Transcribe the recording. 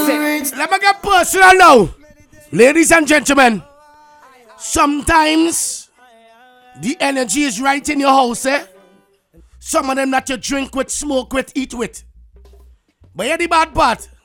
Let me get personal now. Ladies and gentlemen, sometimes the energy is right in your house, eh? Some of them that you drink with, smoke with, eat with. But here's the bad part.